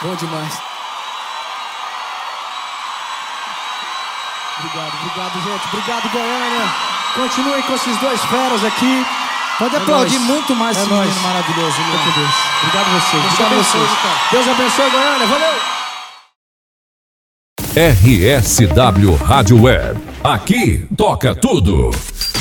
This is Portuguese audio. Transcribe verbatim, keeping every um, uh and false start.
Bom demais. Obrigado, obrigado, gente. Obrigado, Goiânia. Continuem com esses dois feras aqui. Pode aplaudir muito mais esse menino maravilhoso. Deus. Obrigado a vocês. Deus abençoe. Deus abençoe, Goiânia. Valeu! R S W Rádio Web. Aqui toca tudo.